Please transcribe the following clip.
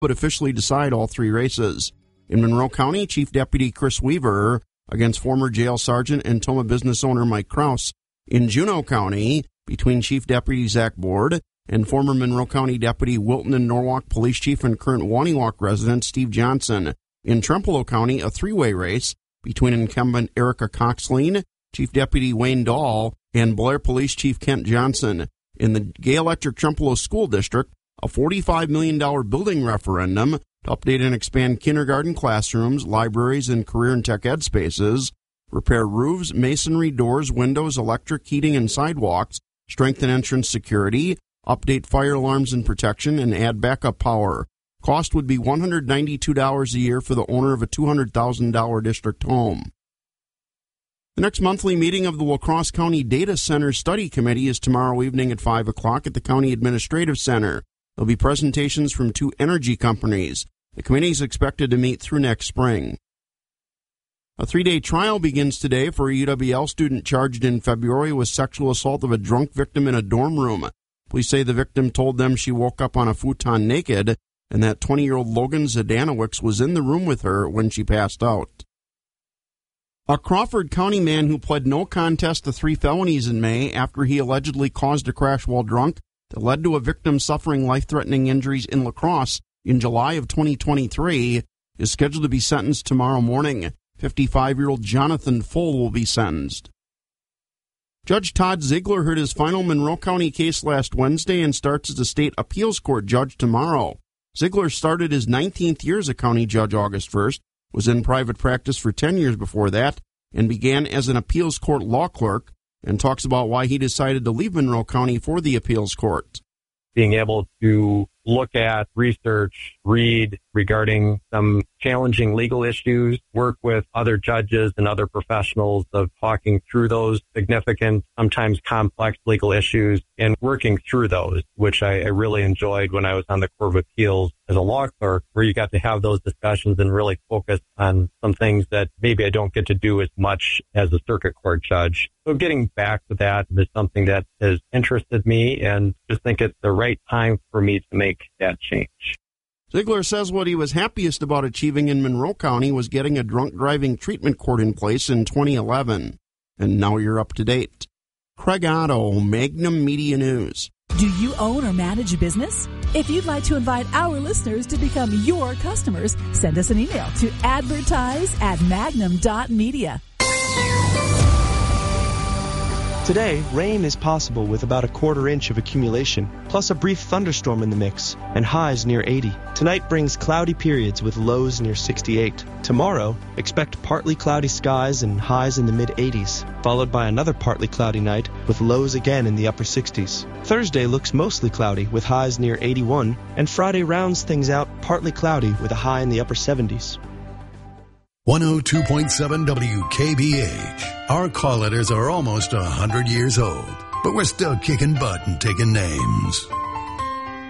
would officially decide all three races. In Monroe County, Chief Deputy Chris Weaver against former jail sergeant and Toma business owner Mike Kraus. In Juneau County, between Chief Deputy Zach Board and former Monroe County Deputy Wilton and Norwalk Police Chief and current Waniwalk resident Steve Johnson. In Trempealeau County, a three-way race between incumbent Erica Coxleen, Chief Deputy Wayne Dahl, and Blair Police Chief Kent Johnson. In the Gay Electric Trempealeau School District, a $45 million building referendum to update and expand kindergarten classrooms, libraries, and career and tech ed spaces, repair roofs, masonry, doors, windows, electric, heating, and sidewalks, strengthen entrance security, update fire alarms and protection, and add backup power. Cost would be $192 a year for the owner of a $200,000 district home. The next monthly meeting of the La Crosse County Data Center Study Committee is tomorrow evening at 5 o'clock at the County Administrative Center. There'll be presentations from two energy companies. The committee is expected to meet through next spring. A 3-day trial begins today for a UWL student charged in February with sexual assault of a drunk victim in a dorm room. Police say the victim told them she woke up on a futon naked and that 20-year-old Logan Zdanowicz was in the room with her when she passed out. A Crawford County man who pled no contest to 3 felonies in May after he allegedly caused a crash while drunk that led to a victim suffering life-threatening injuries in La Crosse in July of 2023 is scheduled to be sentenced tomorrow morning. 55-year-old Jonathan Full will be sentenced. Judge Todd Ziegler heard his final Monroe County case last Wednesday and starts as a state appeals court judge tomorrow. Ziegler started his 19th year as a county judge August 1st, was in private practice for 10 years before that, and began as an appeals court law clerk, and talks about why he decided to leave Monroe County for the appeals court. Being able to look at, research, read regarding some challenging legal issues, work with other judges and other professionals of talking through those significant, sometimes complex legal issues and working through those, which I really enjoyed when I was on the Court of Appeals as a law clerk, where you got to have those discussions and really focus on some things that maybe I don't get to do as much as a circuit court judge. So getting back to that is something that has interested me, and just think it's the right time for me to make that change. Ziegler says what he was happiest about achieving in Monroe County was getting a drunk driving treatment court in place in 2011. And now you're up to date. Craig Otto, Magnum Media News. Do you own or manage a business? If you'd like to invite our listeners to become your customers, send us an email to advertise@magnum.media. Today, rain is possible with about a quarter inch of accumulation, plus a brief thunderstorm in the mix, and highs near 80. Tonight brings cloudy periods with lows near 68. Tomorrow, expect partly cloudy skies and highs in the mid-80s, followed by another partly cloudy night with lows again in the upper 60s. Thursday looks mostly cloudy with highs near 81, and Friday rounds things out partly cloudy with a high in the upper 70s. 102.7 WKBH. Our call letters are almost 100 years old, but we're still kicking butt and taking names.